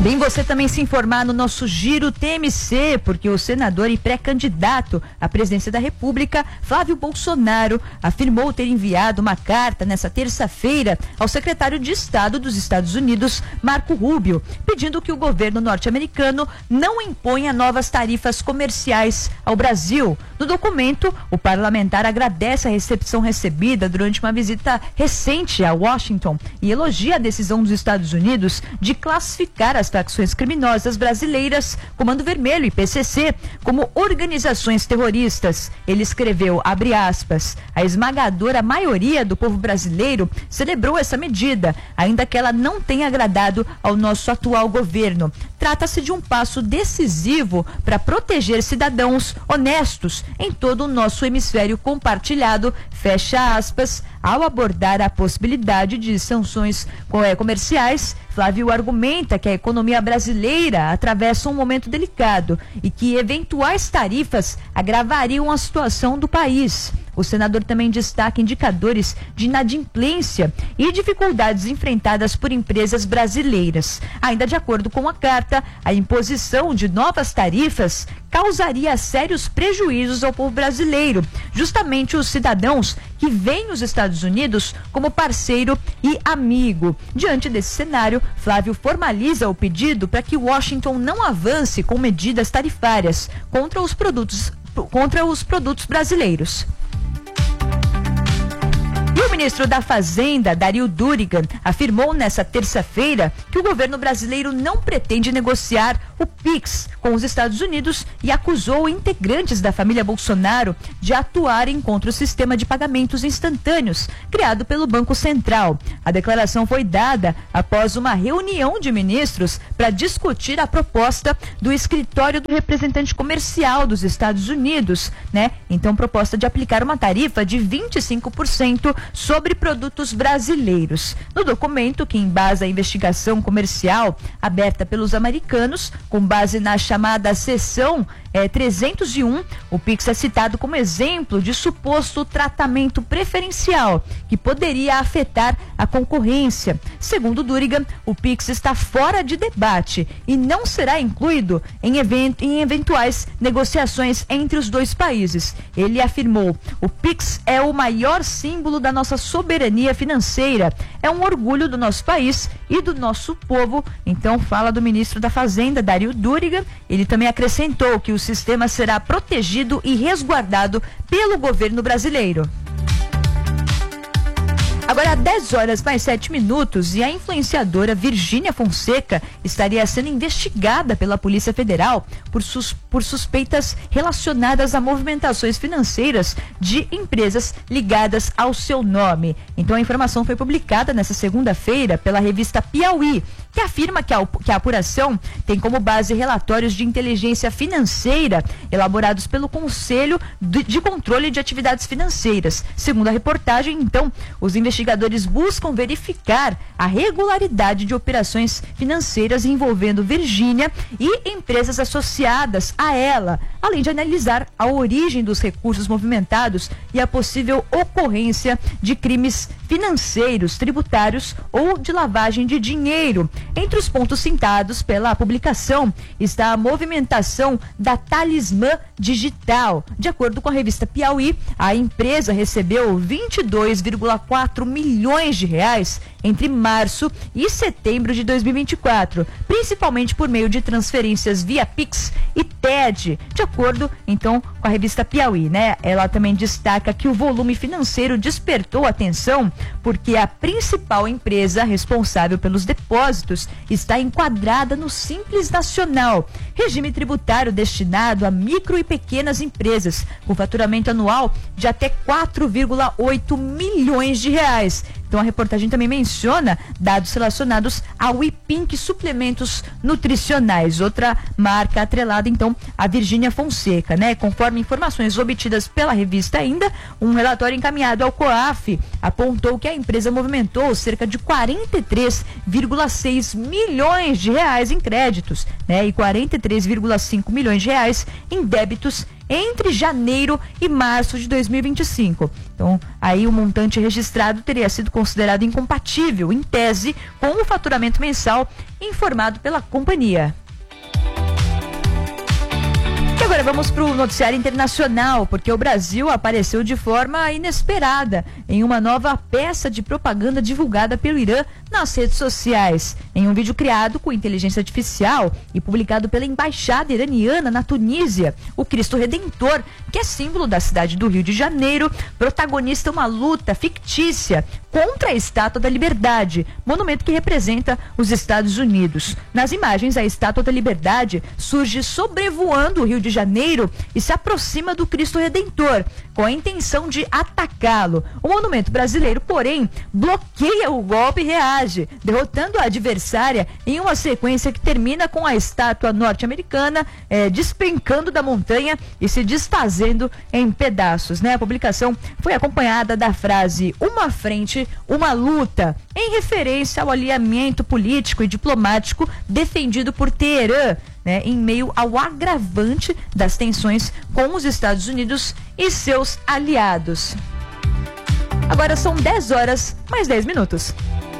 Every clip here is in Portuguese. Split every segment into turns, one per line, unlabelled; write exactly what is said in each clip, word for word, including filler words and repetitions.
Bem, você também se informar no nosso Giro T M C, porque o senador e pré-candidato à presidência da República, Flávio Bolsonaro, afirmou ter enviado uma carta nessa terça-feira ao secretário de Estado dos Estados Unidos, Marco Rubio, pedindo que o governo norte-americano não imponha novas tarifas comerciais ao Brasil. No documento, o parlamentar agradece a recepção recebida durante uma visita recente a Washington e elogia a decisão dos Estados Unidos de classificar as facções criminosas brasileiras, Comando Vermelho e P C C, como organizações terroristas. Ele escreveu, abre aspas, a esmagadora maioria do povo brasileiro celebrou essa medida, ainda que ela não tenha agradado ao nosso atual governo. Trata-se de um passo decisivo para proteger cidadãos honestos em todo o nosso hemisfério compartilhado, fecha aspas, ao abordar a possibilidade de sanções comerciais. Flávio argumenta que a economia brasileira atravessa um momento delicado e que eventuais tarifas agravariam a situação do país. O senador também destaca indicadores de inadimplência e dificuldades enfrentadas por empresas brasileiras. Ainda de acordo com a carta, a imposição de novas tarifas causaria sérios prejuízos ao povo brasileiro, justamente os cidadãos que veem os Estados Unidos como parceiro e amigo. Diante desse cenário, Flávio formaliza o pedido para que Washington não avance com medidas tarifárias contra os produtos, contra os produtos brasileiros. E o ministro da Fazenda, Dario Durigan, afirmou nessa terça-feira que o governo brasileiro não pretende negociar o Pix com os Estados Unidos e acusou integrantes da família Bolsonaro de atuarem contra o sistema de pagamentos instantâneos criado pelo Banco Central. A declaração foi dada após uma reunião de ministros para discutir a proposta do escritório do representante comercial dos Estados Unidos, né? Então, proposta de aplicar uma tarifa de vinte e cinco por cento sobre produtos brasileiros. No documento, que embasa a investigação comercial aberta pelos americanos, com base na chamada seção é, trezentos e um, o Pix é citado como exemplo de suposto tratamento preferencial que poderia afetar a concorrência. Segundo Durigan, o Pix está fora de debate e não será incluído em, evento, em eventuais negociações entre os dois países. Ele afirmou, o Pix é o maior símbolo da nossa soberania financeira, é um orgulho do nosso país e do nosso povo. Então, fala do ministro da Fazenda, Dario Durigan. Ele também acrescentou que o sistema será protegido e resguardado pelo governo brasileiro. Agora, dez horas mais sete minutos, e a influenciadora Virgínia Fonseca estaria sendo investigada pela Polícia Federal por, sus, por suspeitas relacionadas a movimentações financeiras de empresas ligadas ao seu nome. Então, a informação foi publicada nesta segunda-feira pela revista Piauí, que afirma que a, que a apuração tem como base relatórios de inteligência financeira elaborados pelo Conselho de, de Controle de Atividades Financeiras. Segundo a reportagem, então, os investigadores buscam verificar a regularidade de operações financeiras envolvendo Virgínia e empresas associadas a ela, além de analisar a origem dos recursos movimentados e a possível ocorrência de crimes financeiros, tributários ou de lavagem de dinheiro. Entre os pontos citados pela publicação está a movimentação da Talismã Digital. De acordo com a revista Piauí, a empresa recebeu vinte e dois vírgula quatro milhões de reais entre março e setembro de dois mil e vinte e quatro, principalmente por meio de transferências via Pix e T E D, de acordo então com a revista Piauí, né? Ela também destaca que o volume financeiro despertou atenção porque a principal empresa responsável pelos depósitos está enquadrada no Simples Nacional, regime tributário destinado a micro e pequenas empresas, com faturamento anual de até quatro vírgula oito milhões de reais. Então, a reportagem também menciona dados relacionados ao Ipink Suplementos Nutricionais, outra marca atrelada, então, a Virgínia Fonseca, né? Conforme informações obtidas pela revista ainda, um relatório encaminhado ao COAF apontou que a empresa movimentou cerca de quarenta e três vírgula seis milhões de reais em créditos, né? E quarenta e três vírgula cinco milhões de reais em débitos entre janeiro e março de dois mil e vinte e cinco. Então, aí o montante registrado teria sido considerado incompatível, em tese, com o faturamento mensal informado pela companhia. E agora vamos para o noticiário internacional, porque o Brasil apareceu de forma inesperada em uma nova peça de propaganda divulgada pelo Irã nas redes sociais. Em um vídeo criado com inteligência artificial e publicado pela embaixada iraniana na Tunísia, o Cristo Redentor, que é símbolo da cidade do Rio de Janeiro, protagonista uma luta fictícia contra a Estátua da Liberdade, monumento que representa os Estados Unidos. Nas imagens, a Estátua da Liberdade surge sobrevoando o Rio de Janeiro e se aproxima do Cristo Redentor, com a intenção de atacá-lo. O monumento brasileiro, porém, bloqueia o golpe e reage, derrotando a adversária em uma sequência que termina com a estátua norte-americana eh, despencando da montanha e se desfazendo em pedaços, né? A publicação foi acompanhada da frase "uma frente, uma luta", em referência ao alinhamento político e diplomático defendido por Teherã, né, em meio ao agravante das tensões com os Estados Unidos e seus aliados. Agora são dez horas mais dez minutos.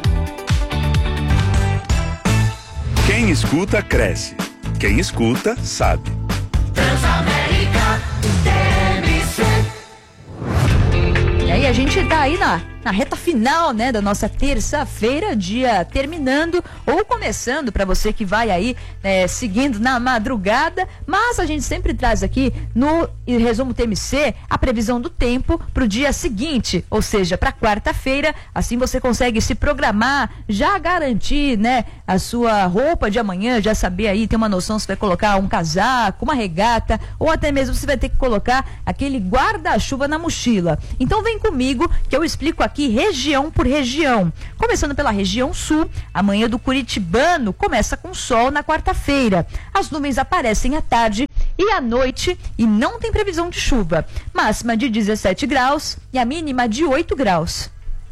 Quem escuta, cresce. Quem escuta, sabe.
Transamérica T M C. E aí, a gente tá aí na, na reta final, né, da nossa terça-feira, dia terminando ou começando para você que vai aí é, seguindo na madrugada, mas a gente sempre traz aqui no Resumo T M C a previsão do tempo para o dia seguinte, ou seja, para quarta-feira. Assim você consegue se programar, já garantir, né, a sua roupa de amanhã, já saber aí, ter uma noção se vai colocar um casaco, uma regata, ou até mesmo se vai ter que colocar aquele guarda-chuva na mochila. Então vem comigo que eu explico aqui região por região. Começando pela região sul, a manhã do curitibano começa com sol na quarta-feira. As nuvens aparecem à tarde e à noite e não tem previsão de chuva. Máxima de dezessete graus e a mínima de oito graus.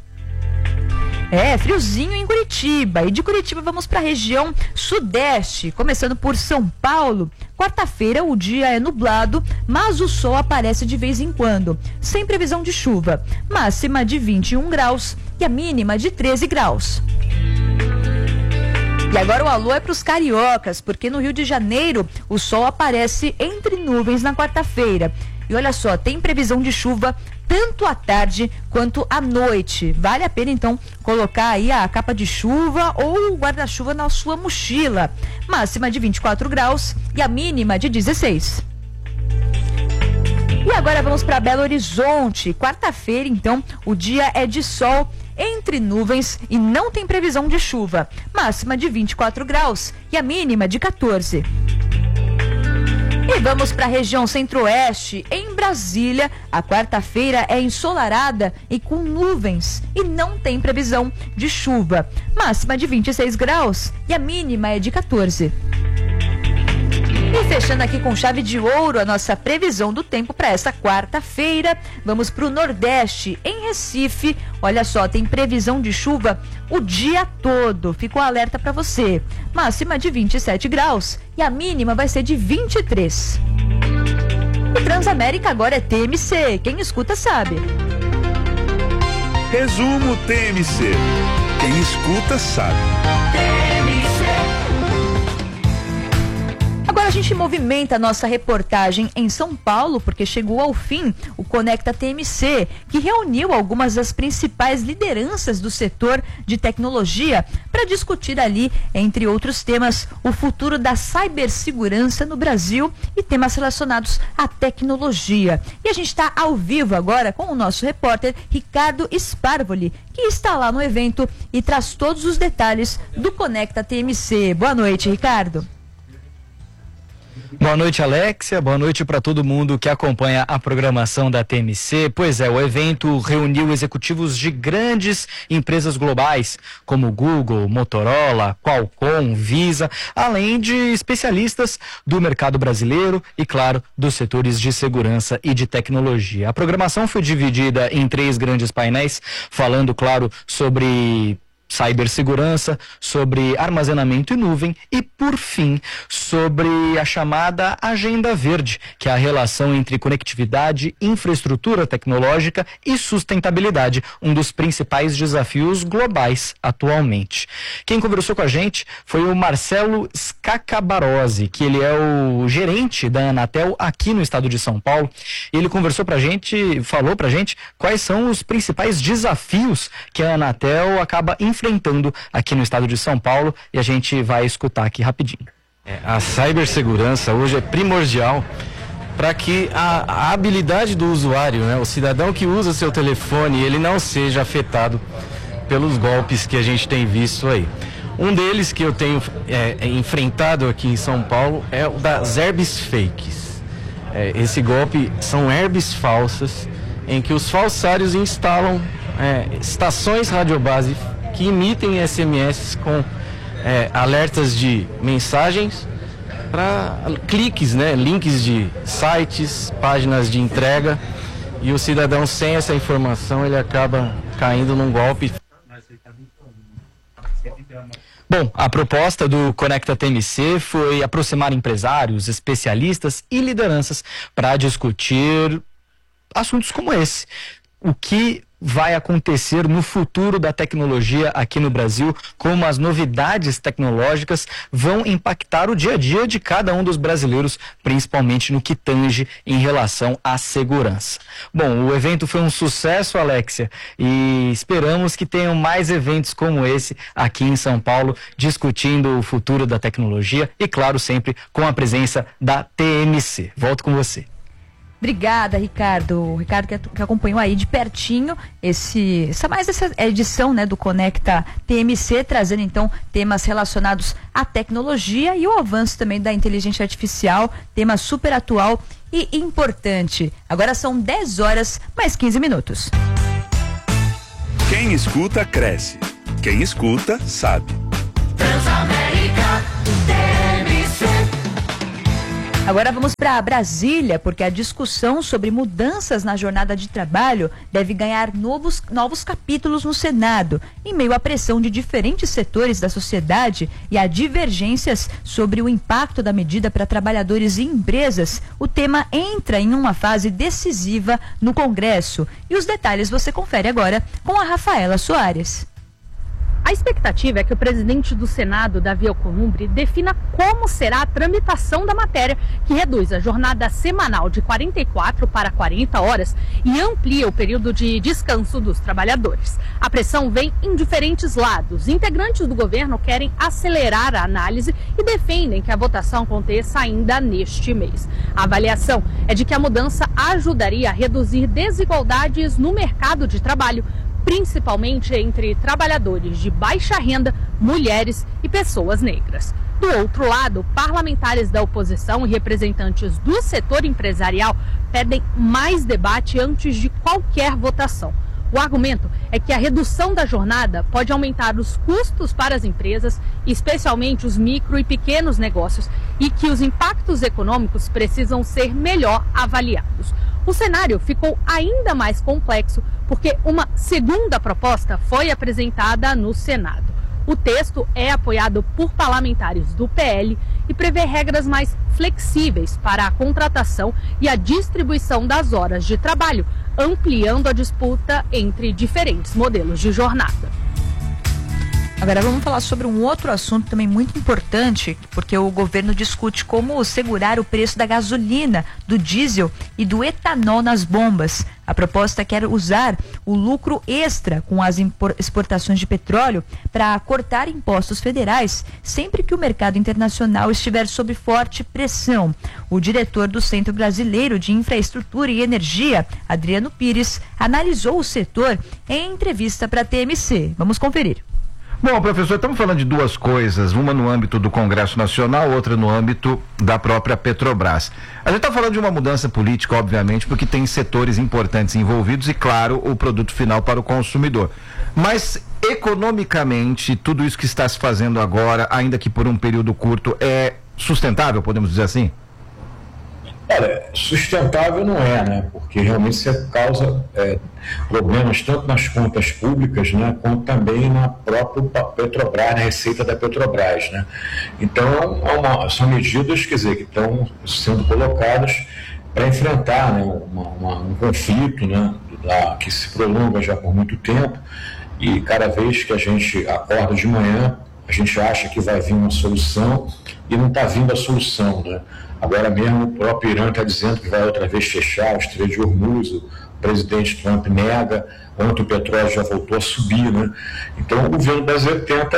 É, friozinho em Curitiba. E de Curitiba vamos para a região sudeste, começando por São Paulo. Quarta-feira o dia é nublado, mas o sol aparece de vez em quando, sem previsão de chuva. Máxima de vinte e um graus e a mínima de treze graus. E agora o alô é para os cariocas, porque no Rio de Janeiro o sol aparece entre nuvens na quarta-feira. E olha só, tem previsão de chuva tanto à tarde quanto à noite. Vale a pena então colocar aí a capa de chuva ou o guarda-chuva na sua mochila. Máxima de vinte e quatro graus e a mínima de dezesseis. E agora vamos para Belo Horizonte. Quarta-feira, então, o dia é de sol entre nuvens e não tem previsão de chuva. Máxima de vinte e quatro graus e a mínima de quatorze. E vamos para a região centro-oeste. Em Brasília, a quarta-feira é ensolarada e com nuvens e não tem previsão de chuva. Máxima de vinte e seis graus e a mínima é de quatorze. E fechando aqui com chave de ouro a nossa previsão do tempo para essa quarta-feira, vamos para o Nordeste. Em Recife, olha só, tem previsão de chuva o dia todo. Fica um alerta para você. Máxima de vinte e sete graus e a mínima vai ser de vinte e três. O Transamérica agora é T M C. Quem escuta sabe.
Resumo T M C. Quem escuta sabe.
Agora a gente movimenta a nossa reportagem em São Paulo, porque chegou ao fim o Conecta T M C, que reuniu algumas das principais lideranças do setor de tecnologia para discutir ali, entre outros temas, o futuro da cibersegurança no Brasil e temas relacionados à tecnologia. E a gente está ao vivo agora com o nosso repórter Ricardo Sparvoli, que está lá no evento e traz todos os detalhes do Conecta T M C. Boa noite, Ricardo.
Boa noite, Alexia. Boa noite para todo mundo que acompanha a programação da T M C. Pois é, o evento reuniu executivos de grandes empresas globais, como Google, Motorola, Qualcomm, Visa, além de especialistas do mercado brasileiro e, claro, dos setores de segurança e de tecnologia. A programação foi dividida em três grandes painéis, falando, claro, sobre cibersegurança, sobre armazenamento em nuvem e, por fim, sobre a chamada Agenda Verde, que é a relação entre conectividade, infraestrutura tecnológica e sustentabilidade, um dos principais desafios globais atualmente. Quem conversou com a gente foi o Marcelo Scacabarozzi, que ele é o gerente da Anatel aqui no estado de São Paulo. Ele conversou pra gente, falou pra gente quais são os principais desafios que a Anatel acaba enfrentando aqui no estado de São Paulo, e a gente vai escutar aqui rapidinho.
É, a cibersegurança hoje é primordial para que a, a habilidade do usuário, né, o cidadão que usa seu telefone, ele não seja afetado pelos golpes que a gente tem visto aí. Um deles que eu tenho é, é, enfrentado aqui em São Paulo é o das herbes fakes. É, esse golpe são herbes falsas em que os falsários instalam é, estações radiobase que emitem S M S com é, alertas de mensagens para cliques, né, links de sites, páginas de entrega, e o cidadão sem essa informação ele acaba caindo num golpe.
Bom, a proposta do Conecta T M C foi aproximar empresários, especialistas e lideranças para discutir assuntos como esse. O que vai acontecer no futuro da tecnologia aqui no Brasil, como as novidades tecnológicas vão impactar o dia a dia de cada um dos brasileiros, principalmente no que tange em relação à segurança. Bom, o evento foi um sucesso, Alexia, e esperamos que tenham mais eventos como esse aqui em São Paulo, discutindo o futuro da tecnologia e, claro, sempre com a presença da T M C. Volto com você.
Obrigada, Ricardo. O Ricardo que, que acompanhou aí de pertinho esse, essa, mais essa edição, né, do Conecta T M C, trazendo então temas relacionados à tecnologia e o avanço também da inteligência artificial, tema super atual e importante. Agora são dez horas mais quinze minutos.
Quem escuta, cresce. Quem escuta, sabe.
Transamérica T M C.
Agora vamos para Brasília, porque a discussão sobre mudanças na jornada de trabalho deve ganhar novos, novos capítulos no Senado, em meio à pressão de diferentes setores da sociedade e a divergências sobre o impacto da medida para trabalhadores e empresas. O tema entra em uma fase decisiva no Congresso. E os detalhes você confere agora com a Rafaela Soares.
A expectativa é que o presidente do Senado, Davi Alcolumbre, defina como será a tramitação da matéria, que reduz a jornada semanal de quarenta e quatro para quarenta horas e amplia o período de descanso dos trabalhadores. A pressão vem em diferentes lados. Integrantes do governo querem acelerar a análise e defendem que a votação aconteça ainda neste mês. A avaliação é de que a mudança ajudaria a reduzir desigualdades no mercado de trabalho, principalmente entre trabalhadores de baixa renda, mulheres e pessoas negras. Do outro lado, parlamentares da oposição e representantes do setor empresarial pedem mais debate antes de qualquer votação. O argumento é que a redução da jornada pode aumentar os custos para as empresas, especialmente os micro e pequenos negócios, e que os impactos econômicos precisam ser melhor avaliados. O cenário ficou ainda mais complexo porque uma segunda proposta foi apresentada no Senado. O texto é apoiado por parlamentares do P L e prevê regras mais flexíveis para a contratação e a distribuição das horas de trabalho, ampliando a disputa entre diferentes modelos de jornada.
Agora vamos falar sobre um outro assunto também muito importante, porque o governo discute como segurar o preço da gasolina, do diesel e do etanol nas bombas. A proposta quer usar o lucro extra com as exportações de petróleo para cortar impostos federais sempre que o mercado internacional estiver sob forte pressão. O diretor do Centro Brasileiro de Infraestrutura e Energia, Adriano Pires, analisou o setor em entrevista para a T M C. Vamos conferir.
Bom, professor, estamos falando de duas coisas, uma no âmbito do Congresso Nacional, outra no âmbito da própria Petrobras. A gente está falando de uma mudança política, obviamente, porque tem setores importantes envolvidos e, claro, o produto final para o consumidor. Mas, economicamente, tudo isso que está se fazendo agora, ainda que por um período curto, é sustentável, podemos dizer assim?
Olha, sustentável não é, né? Porque realmente isso causa é, problemas tanto nas contas públicas, né, quanto também na própria Petrobras, na receita da Petrobras, né? Então, é uma, são medidas, quer dizer, que estão sendo colocadas para enfrentar, né, uma, uma, um conflito, né, da, que se prolonga já por muito tempo, e cada vez que a gente acorda de manhã, a gente acha que vai vir uma solução e não está vindo a solução, né? Agora mesmo o próprio Irã está dizendo que vai outra vez fechar o Estreito de Hormuz, o presidente Trump nega, ontem o petróleo já voltou a subir, né? Então o governo brasileiro tenta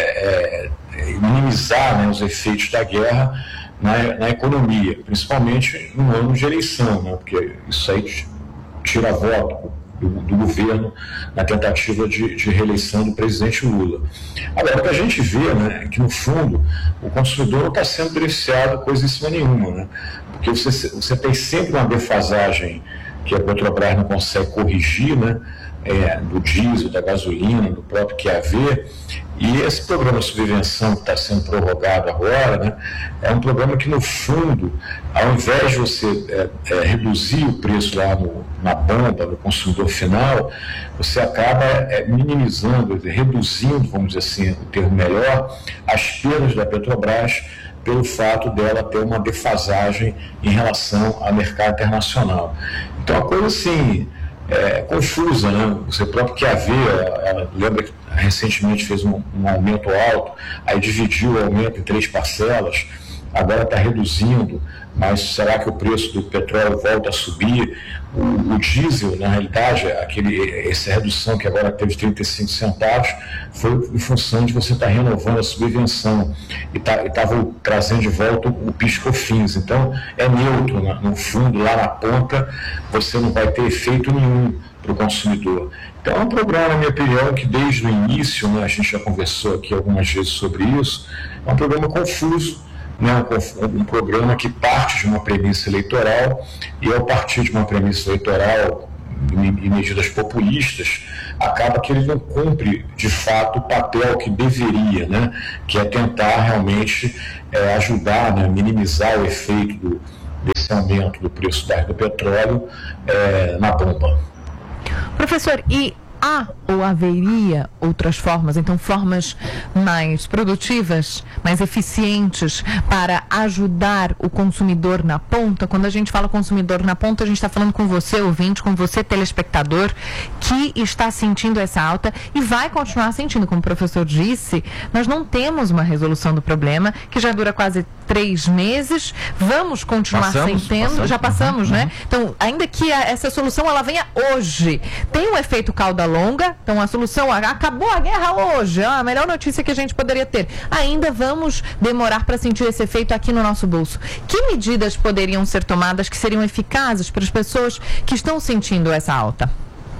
é, é, minimizar, né, os efeitos da guerra na, na economia, principalmente no ano de eleição, né? Porque isso aí tira voto do, do governo na tentativa de, de reeleição do presidente Lula. Agora, o que a gente vê, né, é que, no fundo, o consumidor não está sendo beneficiado coisíssima nenhuma, né? Porque você, você tem sempre uma defasagem que a Petrobras não consegue corrigir, né? É, do diesel, da gasolina, do próprio Q A V, e esse programa de subvenção que está sendo prorrogado agora, né, é um programa que, no fundo, ao invés de você é, é, reduzir o preço lá no, na bomba, no consumidor final, você acaba é, minimizando, reduzindo, vamos dizer assim, o termo melhor, as perdas da Petrobras pelo fato dela ter uma defasagem em relação ao mercado internacional. Então, a coisa assim... É confusa, né? Você próprio que havia, ela lembra que recentemente fez um, um aumento alto, aí dividiu o aumento em três parcelas, agora está reduzindo, mas será que o preço do petróleo volta a subir? O, o diesel, na realidade, aquele, essa redução que agora teve de trinta e cinco centavos, foi em função de você estar tá renovando a subvenção e tá, estava trazendo de volta o, o PIS/COFINS. Então, é neutro, né? No fundo, lá na ponta, você não vai ter efeito nenhum para o consumidor. Então, é um programa, na minha opinião, que desde o início, né, a gente já conversou aqui algumas vezes sobre isso, é um programa confuso, né, um programa que parte de uma premissa eleitoral, e ao partir de uma premissa eleitoral e medidas populistas, acaba que ele não cumpre de fato o papel que deveria, né, que é tentar realmente é, ajudar, né, minimizar o efeito do, desse aumento do preço do petróleo é, na bomba.
Professor, e há ou haveria outras formas, então formas mais produtivas, mais eficientes para ajudar o consumidor na ponta? Quando a gente fala consumidor na ponta, a gente está falando com você, ouvinte, com você, telespectador, que está sentindo essa alta e vai continuar sentindo. Como o professor disse, nós não temos uma resolução do problema, que já dura quase três meses, vamos continuar
passamos,
sem tendo,
passamos,
já passamos,
uhum,
né? Então, ainda que a, essa solução ela venha hoje, tem um efeito cauda longa, então a solução, acabou a guerra hoje, é a melhor notícia que a gente poderia ter. Ainda vamos demorar para sentir esse efeito aqui no nosso bolso. Que medidas poderiam ser tomadas que seriam eficazes para as pessoas que estão sentindo essa alta?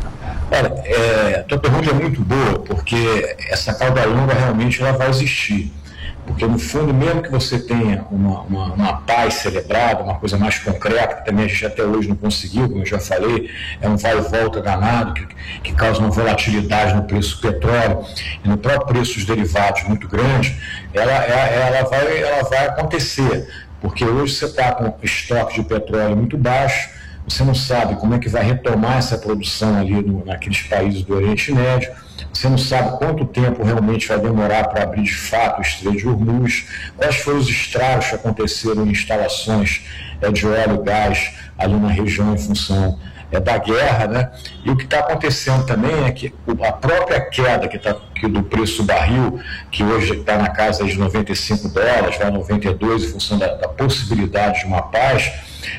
Olha, é, a tua pergunta é muito boa, porque essa cauda longa realmente ela vai existir. Porque, no fundo, mesmo que você tenha uma, uma, uma paz celebrada, uma coisa mais concreta, que também a gente até hoje não conseguiu, como eu já falei, é um vai e volta danado, que, que causa uma volatilidade no preço do petróleo e no próprio preço dos derivados muito grande, ela, ela, ela, vai, ela vai acontecer. Porque hoje você está com estoque de petróleo muito baixo, você não sabe como é que vai retomar essa produção ali no, naqueles países do Oriente Médio, você não sabe quanto tempo realmente vai demorar para abrir de fato o Estreito de Hormuz, quais foram os estragos que aconteceram em instalações é, de óleo e gás ali na região em função é, da guerra, né? E o que está acontecendo também é que a própria queda que tá, que do preço do barril, que hoje está na casa de noventa e cinco dólares, vai a noventa e dois em função da, da possibilidade de uma paz,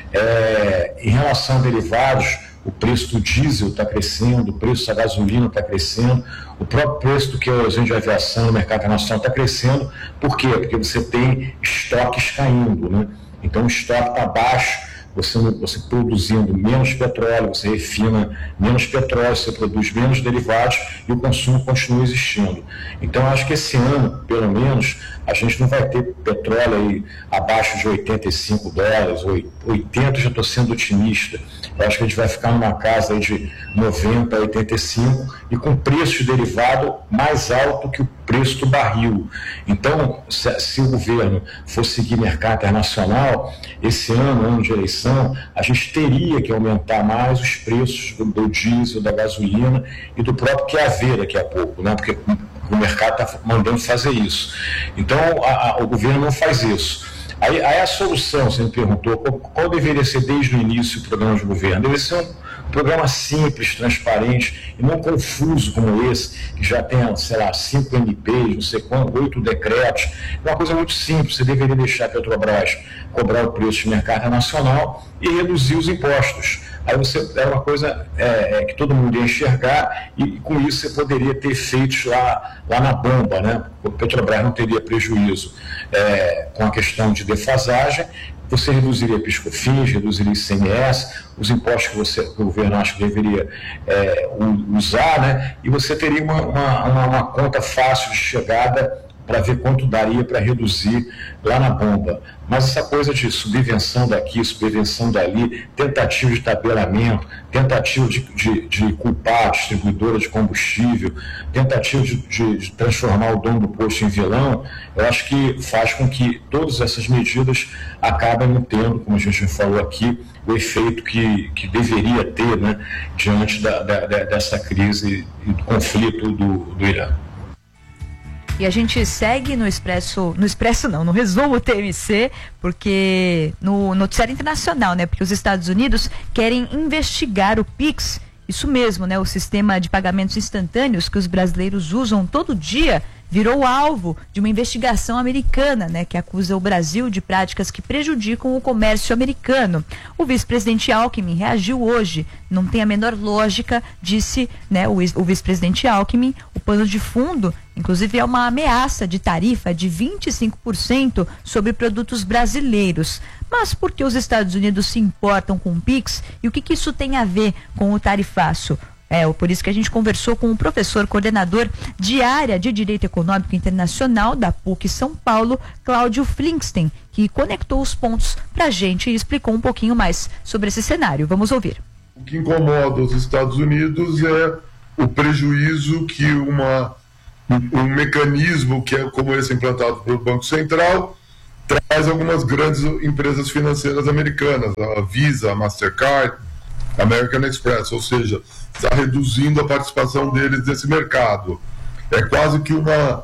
é, em relação a derivados, o preço do diesel está crescendo, o preço da gasolina está crescendo, o próprio preço do querosene de aviação no mercado internacional está crescendo. Por quê? Porque você tem estoques caindo, né? Então o estoque está baixo, você, você produzindo menos petróleo, você refina menos petróleo, você produz menos derivados e o consumo continua existindo. Então acho que esse ano, pelo menos, a gente não vai ter petróleo aí abaixo de oitenta e cinco dólares, oitenta, já estou sendo otimista. Eu acho que a gente vai ficar numa casa aí de noventa, oitenta e cinco e com preço de derivado mais alto que o preço do barril. Então, se, se o governo for seguir mercado internacional, esse ano, ano de eleição, a gente teria que aumentar mais os preços do, do diesel, da gasolina e do próprio Q A V daqui a pouco, né? Porque o mercado está mandando fazer isso. Então, a, a, o governo não faz isso. Aí, aí a solução, você me perguntou, qual, qual deveria ser desde o início o programa de governo? Deveria ser um programa simples, transparente e não confuso como esse, que já tem, sei lá, cinco M Ps, não sei quanto, oito decretos. É uma coisa muito simples. Você deveria deixar a Petrobras cobrar o preço de mercado nacional e reduzir os impostos. Aí você é uma coisa é, é, que todo mundo ia enxergar e, e com isso você poderia ter efeitos lá, lá na bomba, né? O Petrobras não teria prejuízo é, com a questão de defasagem. Você reduziria PIS/COFINS, reduziria I C M S, os impostos que, você, que o governo acha que deveria é, usar, né? E você teria uma, uma, uma, uma conta fácil de chegada para ver quanto daria para reduzir lá na bomba. Mas essa coisa de subvenção daqui, subvenção dali, tentativa de tabelamento, tentativa de, de, de culpar a distribuidora de combustível, tentativa de, de, de transformar o dono do posto em vilão, eu acho que faz com que todas essas medidas acabem não tendo, como a gente falou aqui, o efeito que, que deveria ter, né, diante da, da, dessa crise e do conflito do, do Irã.
E a gente segue no Expresso, no Expresso não, no Resumo T M C, porque no noticiário internacional, né? Porque os Estados Unidos querem investigar o Pix, isso mesmo, né? O sistema de pagamentos instantâneos que os brasileiros usam todo dia virou alvo de uma investigação americana, né, que acusa o Brasil de práticas que prejudicam o comércio americano. O vice-presidente Alckmin reagiu hoje. Não tem a menor lógica, disse, né, o, o vice-presidente Alckmin. O pano de fundo, inclusive, é uma ameaça de tarifa de vinte e cinco por cento sobre produtos brasileiros. Mas por que os Estados Unidos se importam com o Pix e o que, que isso tem a ver com o tarifaço? É, por isso que a gente conversou com o professor coordenador de área de Direito Econômico Internacional da P U C São Paulo, Cláudio Flinkstein, que conectou os pontos para a gente e explicou um pouquinho mais sobre esse cenário. Vamos ouvir.
O que incomoda os Estados Unidos é o prejuízo que uma, um mecanismo que é como esse implantado pelo Banco Central traz algumas grandes empresas financeiras americanas, a Visa, a Mastercard, American Express, ou seja, está reduzindo a participação deles nesse mercado. É quase que uma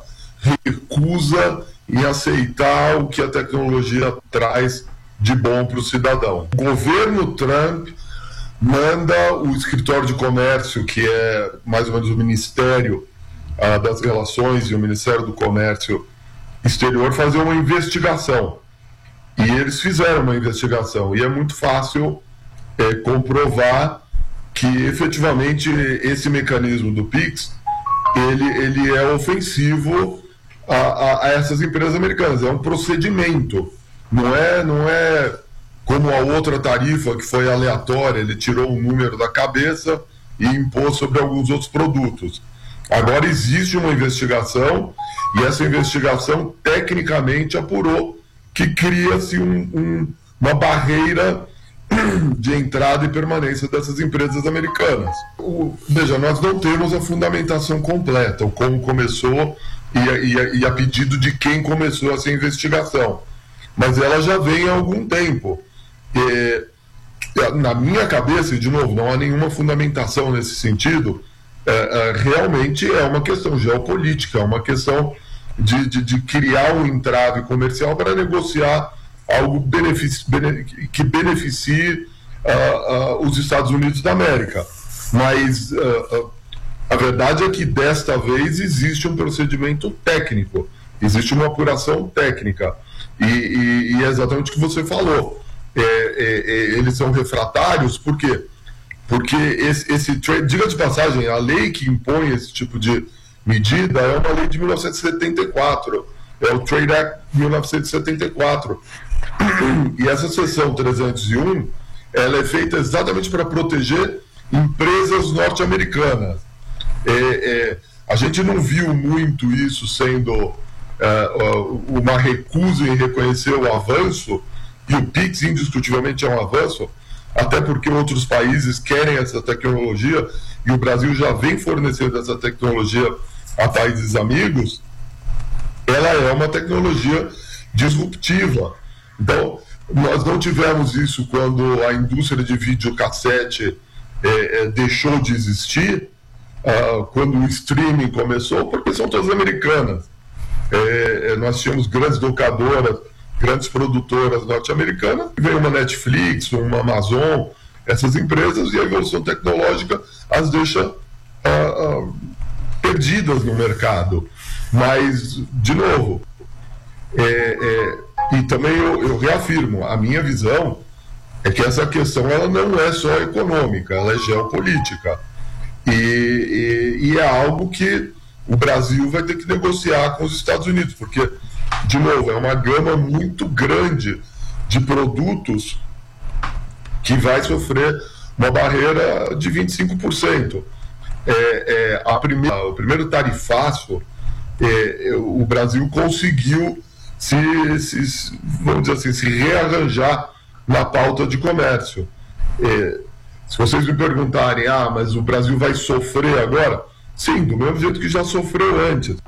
recusa em aceitar o que a tecnologia traz de bom para o cidadão. O governo Trump manda o escritório de comércio, que é mais ou menos o Ministério ah, das Relações e o Ministério do Comércio Exterior, fazer uma investigação. E eles fizeram uma investigação, e é muito fácil É, comprovar que efetivamente esse mecanismo do Pix ele, ele é ofensivo a, a, a essas empresas americanas. É um procedimento, não é, não é como a outra tarifa que foi aleatória, ele tirou um número da cabeça e impôs sobre alguns outros produtos. Agora existe uma investigação e essa investigação tecnicamente apurou que cria-se um, um, uma barreira de entrada e permanência dessas empresas americanas. O, veja, nós não temos a fundamentação completa, o como começou e a, e, a, e a pedido de quem começou essa investigação, mas ela já vem há algum tempo. É, na minha cabeça, e de novo, não há nenhuma fundamentação nesse sentido, é, é, realmente é uma questão geopolítica, é uma questão de, de, de criar um entrave comercial para negociar algo benefici- bene- que beneficie uh, uh, os Estados Unidos da América. Mas uh, uh, a verdade é que desta vez existe um procedimento técnico, existe uma apuração técnica. E, e, e é exatamente o que você falou. É, é, é, eles são refratários, por quê? Porque esse, esse trade, diga de passagem, a lei que impõe esse tipo de medida é uma lei de mil novecentos e setenta e quatro, é o Trade Act de mil novecentos e setenta e quatro. E essa seção trezentos e um, ela é feita exatamente para proteger empresas norte-americanas. É, é, a gente não viu muito isso sendo é, uma recusa em reconhecer o avanço, e o Pix indiscutivelmente é um avanço, até porque outros países querem essa tecnologia, e o Brasil já vem fornecendo essa tecnologia a países amigos. ela é uma tecnologia disruptiva. Então, nós não tivemos isso quando a indústria de videocassete é, é, deixou de existir, uh, quando o streaming começou, porque são todas americanas. É, é, nós tínhamos grandes locadoras, grandes produtoras norte-americanas, veio uma Netflix, uma Amazon, essas empresas, e a evolução tecnológica as deixa uh, uh, perdidas no mercado. Mas, de novo, é, é, e também eu, eu reafirmo, a minha visão é que essa questão ela não é só econômica, ela é geopolítica. E, e, e é algo que o Brasil vai ter que negociar com os Estados Unidos, porque, de novo, é uma gama muito grande de produtos que vai sofrer uma barreira de vinte e cinco por cento. É, é, a primeira, o primeiro tarifaço, é, o Brasil conseguiu se, se, vamos dizer assim, se rearranjar na pauta de comércio. É, se vocês me perguntarem, ah, mas o Brasil vai sofrer agora? Sim, do mesmo jeito que já sofreu antes.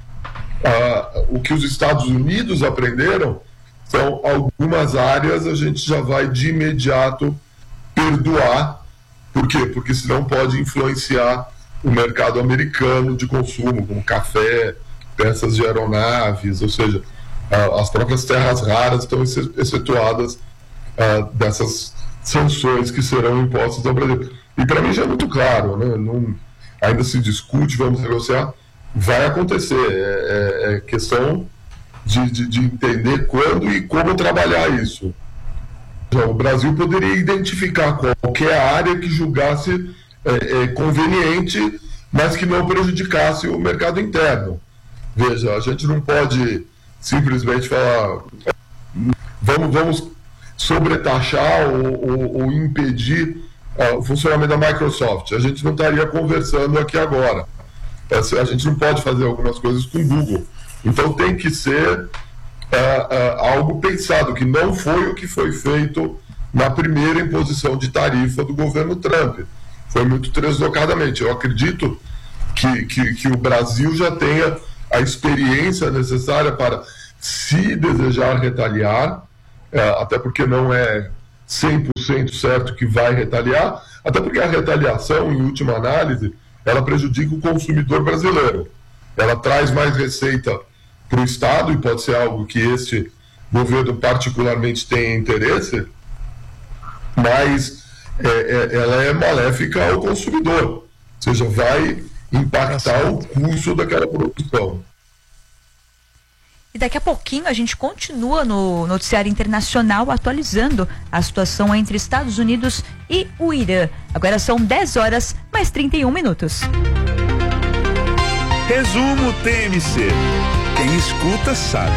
Ah, o que os Estados Unidos aprenderam são algumas áreas a gente já vai de imediato perdoar. Por quê? Porque senão pode influenciar o mercado americano de consumo, como café, peças de aeronaves, ou seja, ah, as próprias terras raras estão excetuadas ah, dessas sanções que serão impostas ao Brasil. E para mim já é muito claro, né? Não, ainda se discute, vamos negociar, vai acontecer. É, é, é questão de, de, de entender quando e como trabalhar isso. Então, o Brasil poderia identificar qualquer área que julgasse é, é, conveniente, mas que não prejudicasse o mercado interno. Veja, a gente não pode simplesmente falar vamos, vamos sobretaxar ou, ou, ou impedir uh, o funcionamento da Microsoft. A gente não estaria conversando aqui agora. A gente não pode fazer algumas coisas com o Google. Então tem que ser uh, uh, algo pensado, que não foi o que foi feito na primeira imposição de tarifa do governo Trump. Foi muito deslocadamente. Eu acredito que, que, que o Brasil já tenha a experiência necessária para, se desejar retaliar, uh, até porque não é cem por cento certo que vai retaliar, até porque a retaliação, em última análise, ela prejudica o consumidor brasileiro. Ela traz mais receita para o Estado, e pode ser algo que este governo particularmente tenha interesse, mas é, é, ela é maléfica ao consumidor, ou seja, vai impactar o custo daquela produção.
E daqui a pouquinho a gente continua no noticiário internacional atualizando a situação entre Estados Unidos e o Irã. Agora são dez horas mais trinta e um minutos.
Resumo T M C. Quem escuta sabe.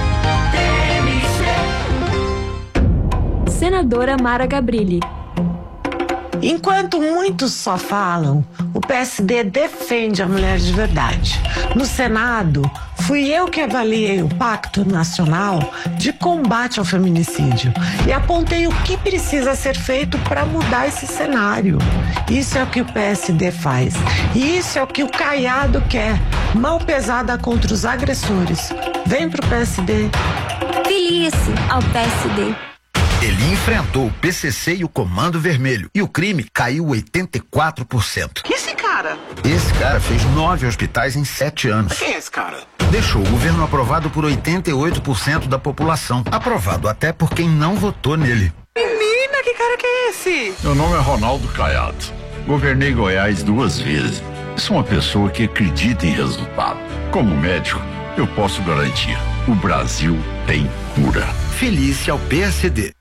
Senadora Mara Gabrilli.
Enquanto muitos só falam, o P S D defende a mulher de verdade. No Senado, fui eu que avaliei o Pacto Nacional de Combate ao Feminicídio e apontei o que precisa ser feito para mudar esse cenário. Isso é o que o P S D faz. E isso é o que o Caiado quer. Mão pesada contra os agressores. Vem pro P S D.
Filie-se ao P S D.
Ele enfrentou o P C C e o Comando Vermelho e o crime caiu oitenta e quatro por cento.
Que esse cara?
Esse cara fez nove hospitais em sete anos.
Quem é esse cara?
Deixou o governo aprovado por oitenta e oito por cento da população. Aprovado até por quem não votou nele.
Menina, que cara que é esse?
Meu nome é Ronaldo Caiado. Governei Goiás duas vezes. Sou uma pessoa que acredita em resultado. Como médico, eu posso garantir: o Brasil tem cura.
Filie-se ao P S D.